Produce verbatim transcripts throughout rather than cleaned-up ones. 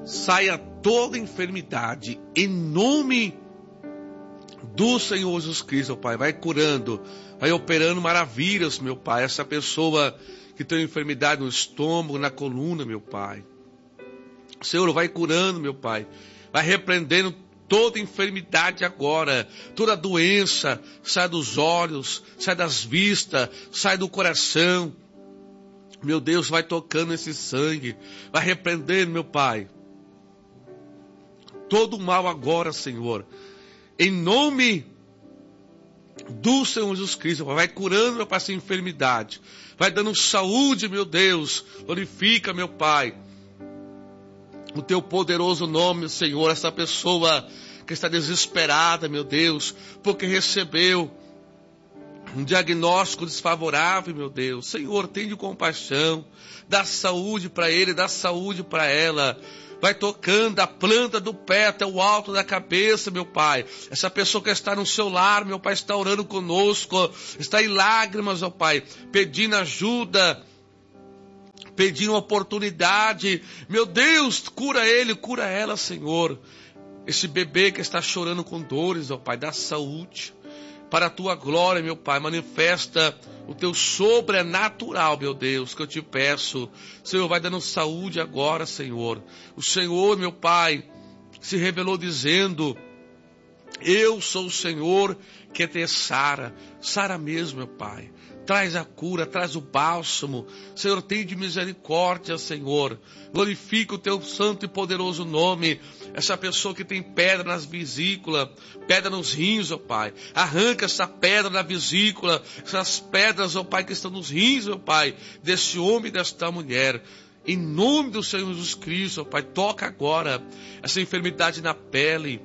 saia toda enfermidade, em nome do Senhor Jesus Cristo, meu Pai. Vai curando, vai operando maravilhas, meu Pai. Essa pessoa que tem enfermidade no estômago, na coluna, meu Pai. Senhor, vai curando, meu Pai. Vai repreendendo toda enfermidade agora. Toda doença, sai dos olhos, sai das vistas, sai do coração. Meu Deus, vai tocando esse sangue. Vai repreendendo, meu Pai. Todo mal agora, Senhor. Em nome do Senhor Jesus Cristo. Vai curando, meu Pai, essa enfermidade. Vai dando saúde, meu Deus. Glorifica, meu Pai, o teu poderoso nome, Senhor. Essa pessoa que está desesperada, meu Deus, porque recebeu um diagnóstico desfavorável, meu Deus. Senhor, tenha compaixão. Dá saúde para ele, dá saúde para ela. Vai tocando a planta do pé até o alto da cabeça, meu Pai. Essa pessoa que está no seu lar, meu Pai, está orando conosco. Está em lágrimas, ó Pai, pedindo ajuda, pedindo oportunidade. Meu Deus, cura ele, cura ela, Senhor. Esse bebê que está chorando com dores, ó Pai, dá saúde. Para a tua glória, meu Pai, manifesta o teu sobrenatural, meu Deus, que eu te peço. Senhor, vai dando saúde agora, Senhor. O Senhor, meu Pai, se revelou dizendo: eu sou o Senhor que te sara. Sara mesmo, meu Pai. Traz a cura, traz o bálsamo. Senhor, tem de misericórdia, Senhor. Glorifica o teu santo e poderoso nome. Essa pessoa que tem pedra nas vesículas, pedra nos rins, ó Pai. Arranca essa pedra na vesícula, essas pedras, ó Pai, que estão nos rins, ó Pai, desse homem e desta mulher. Em nome do Senhor Jesus Cristo, ó Pai, toca agora essa enfermidade na pele,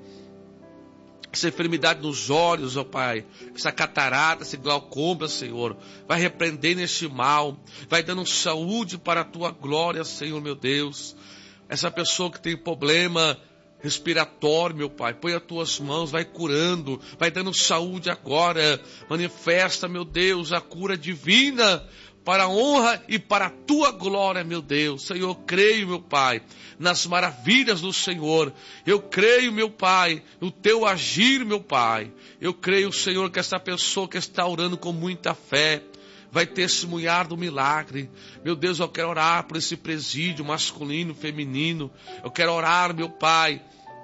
essa enfermidade nos olhos, ó Pai, essa catarata, esse glaucoma, Senhor. Vai repreendendo este mal, vai dando saúde para a tua glória, Senhor, meu Deus. Essa pessoa que tem problema respiratório, meu Pai, põe as tuas mãos, vai curando, vai dando saúde agora. Manifesta, meu Deus, a cura divina para a honra e para a tua glória, meu Deus. Senhor, eu creio, meu Pai, nas maravilhas do Senhor. Eu creio, meu Pai, no teu agir, meu Pai. Eu creio, Senhor, que essa pessoa que está orando com muita fé vai testemunhar do milagre. Meu Deus, eu quero orar por esse presídio masculino, feminino. Eu quero orar, meu Pai,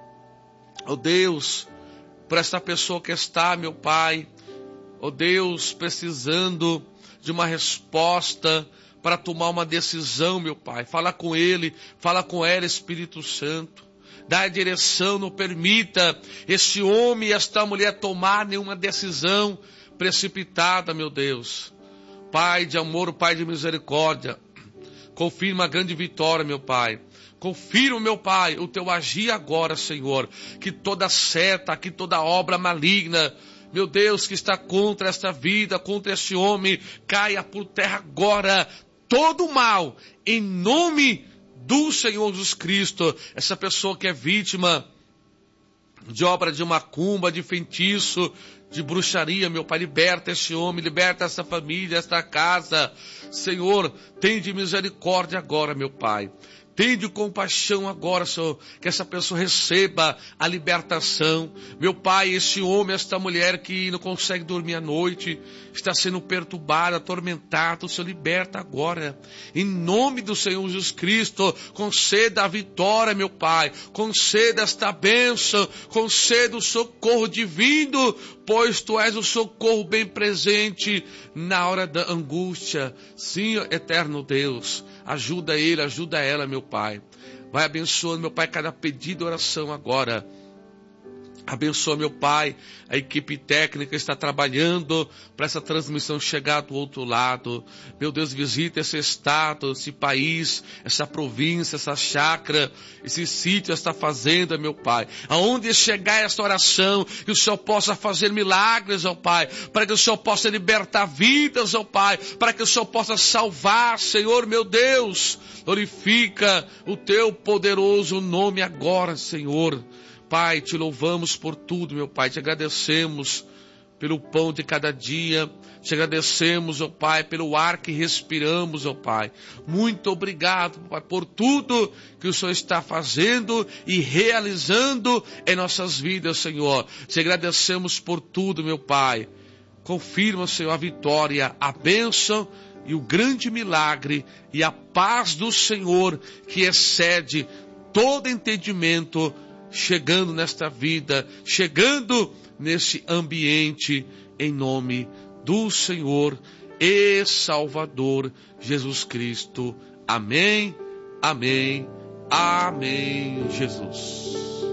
oh Deus, por essa pessoa que está, meu Pai, oh Deus, precisando de uma resposta para tomar uma decisão, meu Pai. Fala com ele, fala com ela, Espírito Santo. Dá a direção, não permita esse homem e esta mulher tomar nenhuma decisão precipitada, meu Deus. Pai de amor, Pai de misericórdia, confirma a grande vitória, meu Pai. Confirma, meu Pai, o teu agir agora, Senhor. Que toda seta, que toda obra maligna, meu Deus, que está contra esta vida, contra este homem, caia por terra agora. Todo mal, em nome do Senhor Jesus Cristo. Essa pessoa que é vítima de obra de macumba, de feitiço, de bruxaria, meu Pai, liberta esse homem, liberta essa família, esta casa. Senhor, tem de misericórdia agora, meu Pai. Tende compaixão agora, Senhor, que essa pessoa receba a libertação. Meu Pai, esse homem, esta mulher que não consegue dormir à noite, está sendo perturbado, atormentado, o Senhor liberta agora. Em nome do Senhor Jesus Cristo, conceda a vitória, meu Pai. Conceda esta bênção, conceda o socorro divino, pois Tu és o socorro bem presente na hora da angústia. Sim, eterno Deus. Ajuda ele, ajuda ela, meu Pai. Vai abençoando, meu Pai, cada pedido e oração agora. Abençoa, meu Pai, a equipe técnica está trabalhando para essa transmissão chegar do outro lado. Meu Deus, visita esse estado, esse país, essa província, essa chácara, esse sítio, esta fazenda, meu Pai. Aonde chegar essa oração, que o Senhor possa fazer milagres, ó Pai, para que o Senhor possa libertar vidas, ó Pai, para que o Senhor possa salvar, Senhor, meu Deus. Glorifica o Teu poderoso nome agora, Senhor. Pai, Te louvamos por tudo, meu Pai, Te agradecemos pelo pão de cada dia. Te agradecemos, ó Pai, pelo ar que respiramos, ó Pai. Muito obrigado, Pai, por tudo que o Senhor está fazendo e realizando em nossas vidas, Senhor. Te agradecemos por tudo, meu Pai. Confirma, Senhor, a vitória, a bênção e o grande milagre e a paz do Senhor que excede todo entendimento, chegando nesta vida, chegando nesse ambiente, em nome do Senhor e Salvador Jesus Cristo. Amém, amém, amém, Jesus.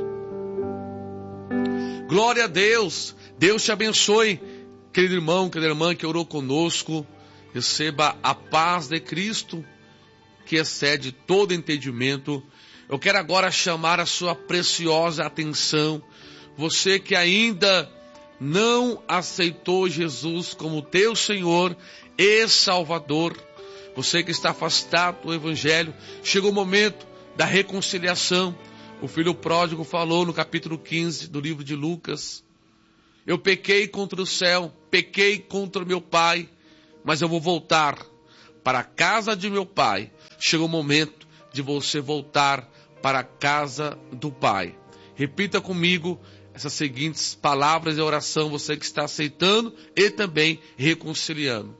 Glória a Deus. Deus te abençoe, querido irmão, querida irmã que orou conosco. Receba a paz de Cristo, que excede todo entendimento. Eu quero agora chamar a sua preciosa atenção. Você que ainda não aceitou Jesus como teu Senhor e Salvador, você que está afastado do Evangelho, chegou o momento da reconciliação. O filho pródigo falou no capítulo quinze do livro de Lucas: eu pequei contra o céu, pequei contra o meu Pai, mas eu vou voltar para a casa de meu Pai. Chegou o momento de você voltar para a casa do Pai. Repita comigo essas seguintes palavras de oração, você que está aceitando e também reconciliando.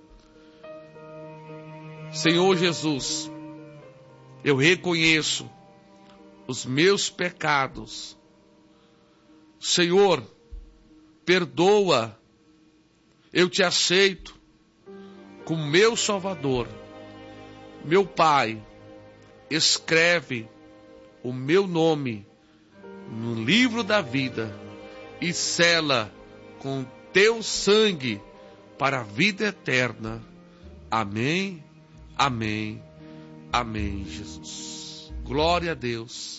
Senhor Jesus, eu reconheço os meus pecados. Senhor, perdoa, eu te aceito como meu Salvador. Meu Pai, escreve o meu nome no livro da vida e sela com teu sangue para a vida eterna. Amém, amém, amém, Jesus. Glória a Deus.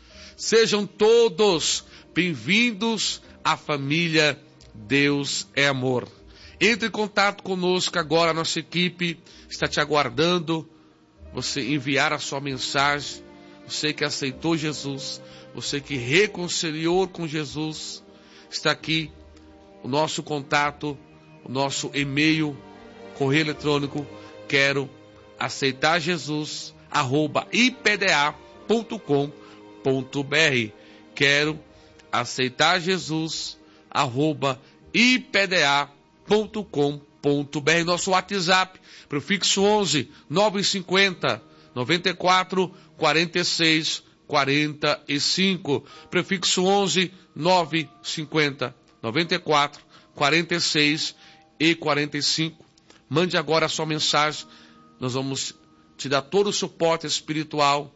Sejam todos bem-vindos à família Deus é Amor. Entre em contato conosco agora, a nossa equipe está te aguardando. Você enviar a sua mensagem, você que aceitou Jesus, você que reconciliou com Jesus, está aqui o nosso contato, o nosso e-mail, correio eletrônico, quero aceitar Jesus, arroba i p d a ponto com ponto b r. Quero aceitar Jesus, arroba i p d a ponto com ponto b r. Nosso WhatsApp, prefixo onze, nove cinco zero, nove quatro, quatro seis, quatro cinco. Prefixo onze, nove cinco zero, nove quatro, quatro seis e quarenta e cinco. Mande agora a sua mensagem. Nós vamos te dar todo o suporte espiritual.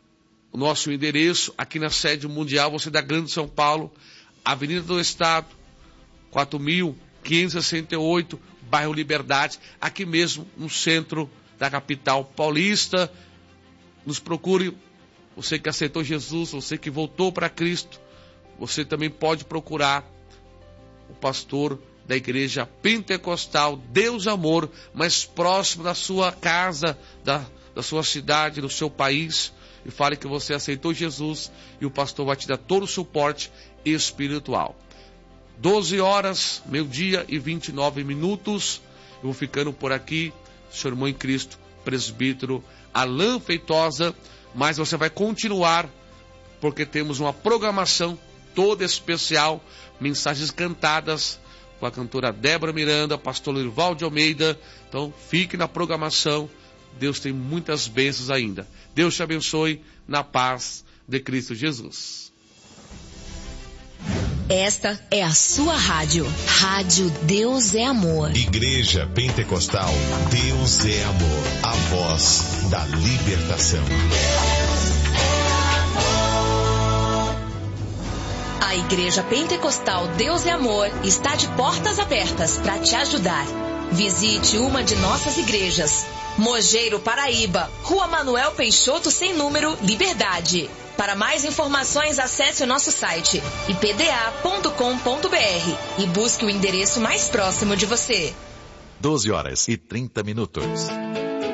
O nosso endereço aqui na sede mundial, você da Grande São Paulo, Avenida do Estado, quatro mil quinhentos e sessenta e oito, bairro Liberdade, aqui mesmo no centro da capital paulista. Nos procure, você que aceitou Jesus, você que voltou para Cristo. Você também pode procurar o pastor da igreja pentecostal Deus Amor, mais próximo da sua casa, da, da sua cidade, do seu país, e fale que você aceitou Jesus e o pastor vai te dar todo o suporte espiritual. doze horas, meio-dia e vinte e nove minutos. Eu vou ficando por aqui, seu irmão em Cristo, presbítero Alain Feitosa, mas você vai continuar, porque temos uma programação toda especial, mensagens cantadas com a cantora Débora Miranda, pastor Lirval de Almeida. Então fique na programação, Deus tem muitas bênçãos ainda. Deus te abençoe na paz de Cristo Jesus. Esta é a sua rádio. Rádio Deus é Amor. Igreja Pentecostal Deus é Amor. A voz da libertação. A Igreja Pentecostal Deus é Amor está de portas abertas para te ajudar. Visite uma de nossas igrejas. Mogeiro, Paraíba, Rua Manuel Peixoto, sem número, Liberdade. Para mais informações, acesse o nosso site i p d a ponto com ponto b r e busque o endereço mais próximo de você. doze horas e trinta minutos.